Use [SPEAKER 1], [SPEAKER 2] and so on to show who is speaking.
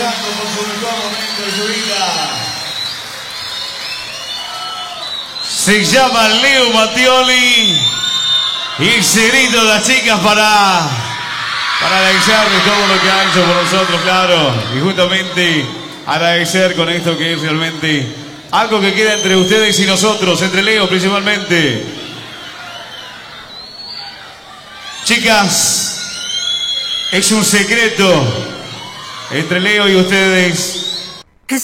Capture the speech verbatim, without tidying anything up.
[SPEAKER 1] pasando por su mejor momento de su vida. Se llama Leo Mattioli y ese grito de las chicas para, para agradecerles todo lo que han hecho por nosotros, claro, y justamente agradecer con esto que es realmente algo que queda entre ustedes y nosotros, entre Leo principalmente. Chicas, es un secreto entre Leo y ustedes.